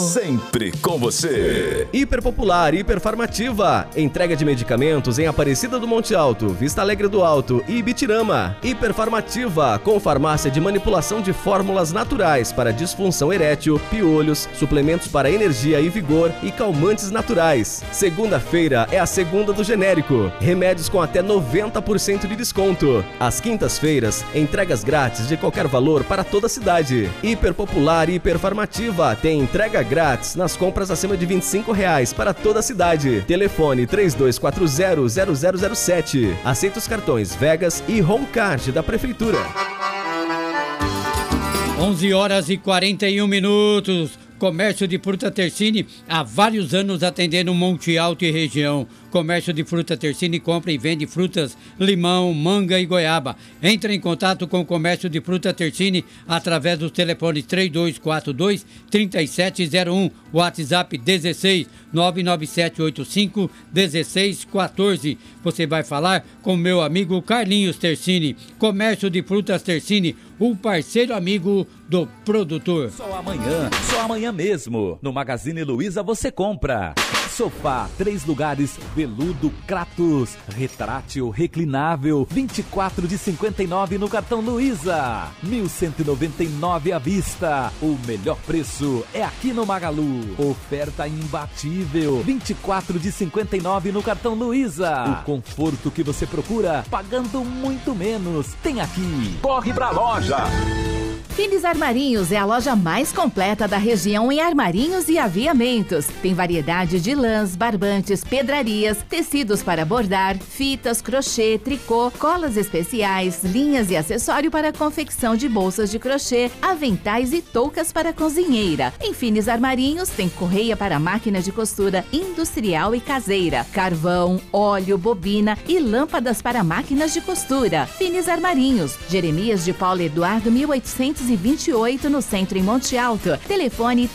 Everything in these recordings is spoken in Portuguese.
sempre com você. Hiperpopular, Hiperfarmativa. Entrega de medicamentos em Aparecida do Monte Alto, Vista Alegre do Alto e Ibitirama. Hiperfarmativa, com farmácia de manipulação de fórmulas naturais para disfunção erétil, piolhos, suplementos para energia e vigor e calmantes naturais. Segunda-feira é a segunda do genérico. Remédios com até 90% de desconto. Às quintas-feiras, entregas grátis de qualquer valor para toda a cidade. Hiperpopular e Hiperfarmativa tem entrega grátis nas compras acima de R$25 para toda a cidade. Telefone 3240-0007. Aceita os cartões Vegas e Homecard da Prefeitura. 11h41. Comércio de fruta Tersini, há vários anos atendendo Monte Alto e região. Comércio de fruta Tersini compra e vende frutas, limão, manga e goiaba. Entre em contato com o Comércio de fruta Tersini através dos telefones 3242-3701, WhatsApp 16 99785 1614. Você vai falar com meu amigo Carlinhos Tersini. Comércio de frutas Tersini, o parceiro amigo do produtor. Só amanhã mesmo. No Magazine Luiza você compra sofá, 3 lugares, veludo Kratos, retrátil, reclinável, 24 de 59 no cartão Luiza, 1.199 à vista. O melhor preço é aqui no Magalu. Oferta imbatível, 24 de 59 no cartão Luiza. O conforto que você procura, pagando muito menos, tem aqui. Corre pra loja! Finis Armarinhos é a loja mais completa da região em armarinhos e aviamentos. Tem variedade de lãs, barbantes, pedrarias, tecidos para bordar, fitas, crochê, tricô, colas especiais, linhas e acessório para confecção de bolsas de crochê, aventais e toucas para cozinheira. Em Finis Armarinhos tem correia para máquina de costura industrial e caseira, carvão, óleo, bobina e lâmpadas para máquinas de costura. Finis Armarinhos, Jeremias de Paulo Eduardo 1828 no centro em Monte Alto. Telefone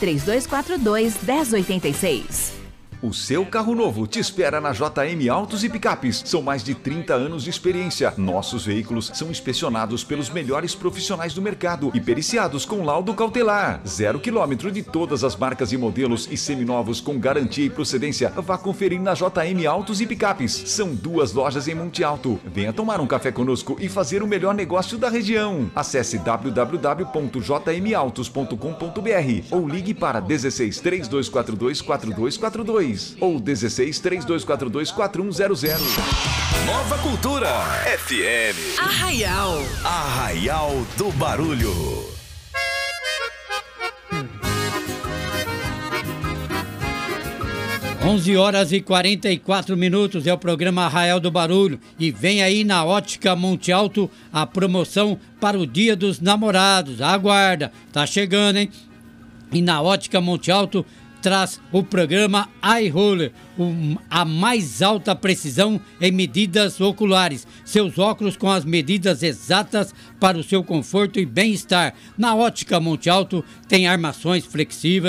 3242-1086. O seu carro novo te espera na JM Autos e Picapes. São mais de 30 anos de experiência. Nossos veículos são inspecionados pelos melhores profissionais do mercado e periciados com laudo cautelar. 0 km de todas as marcas e modelos e seminovos com garantia e procedência. Vá conferir na JM Autos e Picapes. São 2 lojas em Monte Alto. Venha tomar um café conosco e fazer o melhor negócio da região. Acesse www.jmautos.com.br ou ligue para 16 3242 4242. Ou 16 3242 4100. Nova Cultura FM. Arraial do Barulho. Onze horas e 44 minutos é o programa Arraial do Barulho. E vem aí na Ótica Monte Alto a promoção para o Dia dos Namorados. Aguarda, tá chegando, hein? E na Ótica Monte Alto traz o programa Eye Roller, a mais alta precisão em medidas oculares. Seus óculos com as medidas exatas para o seu conforto e bem-estar. Na Ótica Monte Alto tem armações flexíveis